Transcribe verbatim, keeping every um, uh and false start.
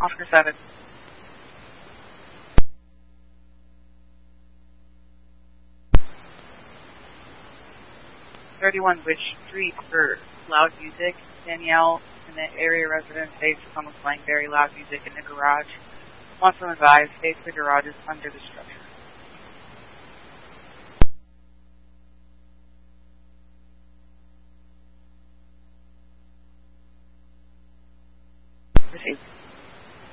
Oscar seven. thirty-one Witch Street for loud music. Danielle, in the area resident, states someone's playing very loud music in the garage. Wants them advised, states the garage is under the structure. Received.